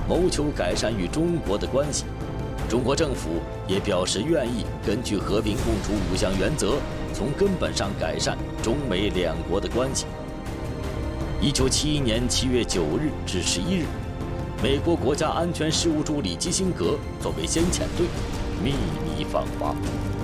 谋求改善与中国的关系。中国政府也表示愿意根据和平共处5项原则，从根本上改善中美两国的关系。1971年7月9日至11日，美国国家安全事务助理基辛格作为先遣队，秘密访华。